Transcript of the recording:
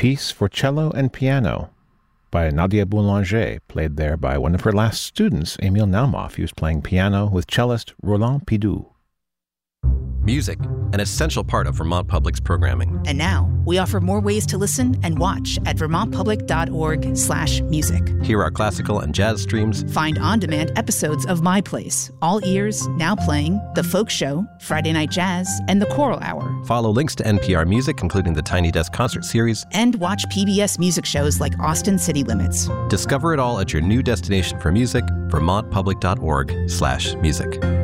Piece for Cello and Piano by Nadia Boulanger, played there by one of her last students, Emil Naumoff. He was playing piano with cellist Roland Pidou. Music, an essential part of Vermont Public's programming. And now, we offer more ways to listen and watch at vermontpublic.org/music. Hear our classical and jazz streams. Find on-demand episodes of My Place, All Ears, Now Playing, The Folk Show, Friday Night Jazz, and The Choral Hour. Follow links to NPR Music, including the Tiny Desk Concert Series. And watch PBS music shows like Austin City Limits. Discover it all at your new destination for music, vermontpublic.org/music.